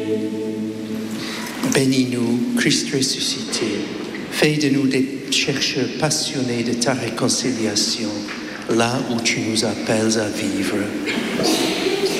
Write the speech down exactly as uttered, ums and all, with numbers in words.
Bénis-nous, Christ ressuscité, fais de nous des chercheurs passionnés de ta réconciliation, là où tu nous appelles à vivre.